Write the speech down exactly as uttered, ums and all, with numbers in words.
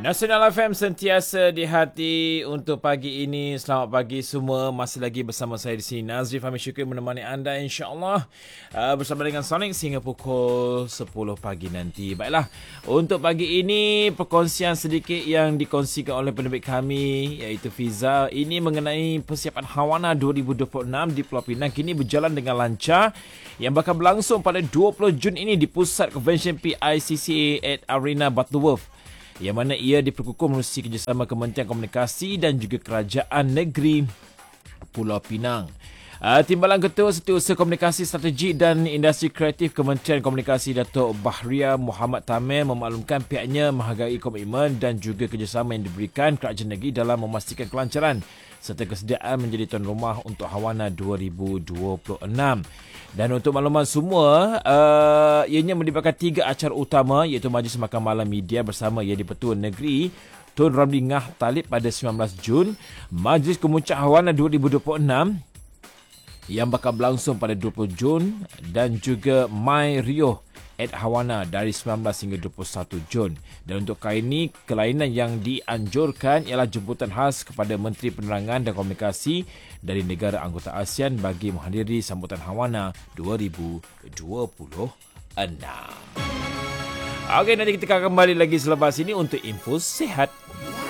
Nasional F M sentiasa di hati untuk pagi ini. Selamat pagi semua. Masih lagi bersama saya di sini, Nazri Fahmi Syukri, menemani anda insyaAllah uh, bersama dengan Sonic sehingga pukul sepuluh pagi nanti. Baiklah, untuk pagi ini perkongsian sedikit yang dikongsikan oleh penerbit kami iaitu Fiza. Ini mengenai persiapan Hawana dua ribu dua puluh enam di Pulau Pinang kini berjalan dengan lancar, yang bakal berlangsung pada dua puluh Jun ini di Pusat Convention P I C C A at Arena Butterworth, yang mana ia diperkukuh menerusi kerjasama Kementerian Komunikasi dan juga Kerajaan Negeri Pulau Pinang. Uh, Timbalan Ketua Setiausaha Komunikasi Strategi dan Industri Kreatif Kementerian Komunikasi Datuk Bahria Muhammad Tamir memaklumkan pihaknya menghargai komitmen dan juga kerjasama yang diberikan Kerajaan Negeri dalam memastikan kelancaran serta kesediaan menjadi tuan rumah untuk Hawana dua ribu dua puluh enam. Dan untuk makluman semua, uh, ianya melibatkan tiga acara utama iaitu Majlis Makan Malam Media bersama Yang di-Pertua Negeri Tun Ramli Ngah Talib pada sembilan belas Jun, Majlis Kemuncak Hawana dua ribu dua puluh enam yang bakal berlangsung pada dua puluh Jun dan juga My Rio at Hawana dari sembilan belas hingga dua puluh satu Jun. Dan untuk kali ini, kelainan yang dianjurkan ialah jemputan khas kepada Menteri Penerangan dan Komunikasi dari negara anggota ASEAN bagi menghadiri sambutan Hawana dua ribu dua puluh enam. Okey, nanti kita akan kembali lagi selepas ini untuk info sihat.